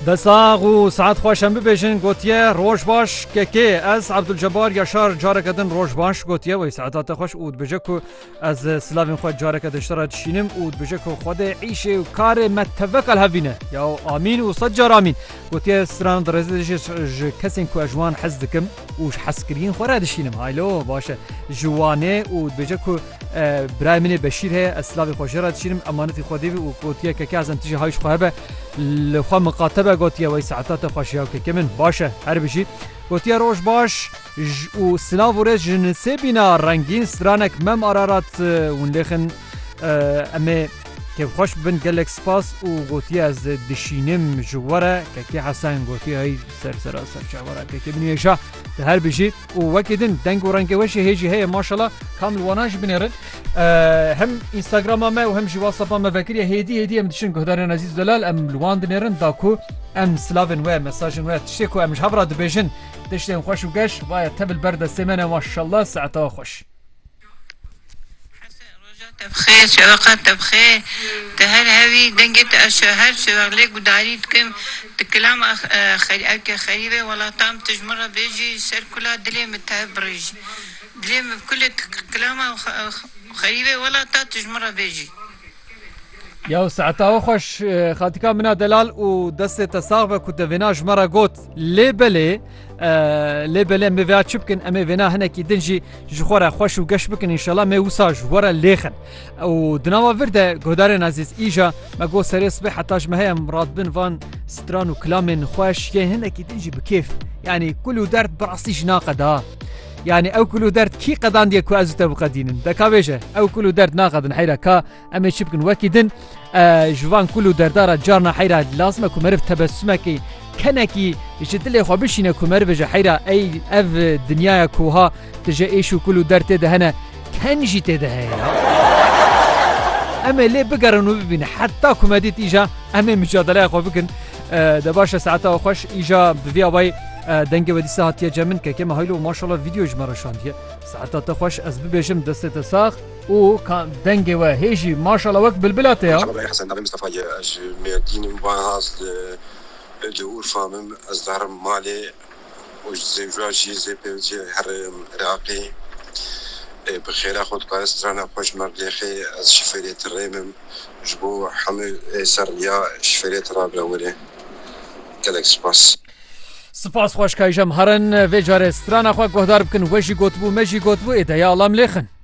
دساغ و ساعت خوشم ببیشن گوتیه روش باش که از عبدالجبار یاشار جاره کدن روش باش گوتیه و ساعتات خوش اود بجه که از سلاوین خود جاره کدن شترا تشینم اود بجه که خود عیشه و کار متوکل هفینه یا آمین و صجر آمین گوتیه سران درزه کسین که اجوان حز دکم و حسکرین خورا دشینم هایلو باشه جوانه اود بجه که برای من بشیر هی اسلاوی خوش جاره تشینم امانتی خودی و گوتیه که از انتیجه هایش خواه لخوا مقاطبه گوتیه وی ساعتات خوشی ها که من باشه هر بشید گوتیه روش باش و سلاو و ریز جنسه بینا رنگین سترانک مم آرارات ون لیخن امه که خوش ببن گلک سپاس و گوتیه از دشینم جواره که حسن گوتیه های سر چاواره که بنیشا هر بشید و وکیدن دنگ و رنگ وشی هیجی هی ماشالله کامل واناش بنیرن هم اینستاگرام ما و هم جی واتساپ ما فکریه هدیه هم دشین گهدارن عزیز دلال ام لوان دنیرن داکو ام سلاون و مساجن و تشتکو ام جبرا دبیجن دشتن خوش و گش و تبل برد سمنه ماشالله ساعتها خوش تبخير شوقات تبخير تهل هذي دنجت أشهر شغلك وداريت كم تكلام خريبة ولا طعم تجمرة بيجي سر كلها دليم تهبرج دليم بكل كلامه خريبة ولا طعم تجمرة بيجي يا ساعتها خوش خاطيكا منا دلال و دست تساغبه كنت فيناج مرة قوت ليبلي ليبلي مفيا تشبكن امي فينا هناكي دنجي جخورا خوش و قش بكن ان شاء الله ما وساج ورا ليخن و دناوا فرده قدارن عزيز ايجا ما قو سري صبح حتى ما هي مراد بن فان ستران و كلامن خوش يه هناكي دنجي بكيف يعني كله درد براسيش ناقد يعني او كله درد كي قدان ديكو ازو تبقى دينن دكا بيجه او كله درد ناقد حيرا كا امي شبكن وكيدن جوان كله دردارة جارنا حيرا لازم كو مرف تبسمكي كنكي جدلي خو بشينا كو مرف جه حيرا اي اف دنيا كوها تجا ايشو كله درد ده هنا كنجي تده اما ليه بقرنو ببين حتى كوميديت ايجا اما مجادله خو بكن دباشا ساعتها خوش ايجا بفيا واي دنگ ودی ساعتیه جمن که ما هایلو ماشاءالله ویدیو جمره شاندیه ساعتات خوش از ببیجم دست ساخ و کان دنگ و هیجی ماشاءالله وقت بلبلاته یا مرحبا حسن نبي مصطفى اج ميدين مباز لور فامم از دار مالي و زوجي زي بيجي هر راقي بخير اخذ قارس رانا خوش مرليخي از شفريت الريمم جبو حمل سريا شفريت رابله ولي گلکس باس سپاس خوش که ایجام هرن و جاره ستران اخواه گهدار بکن وشی گوتبو مجی گوتبو ایده یا علام لیخن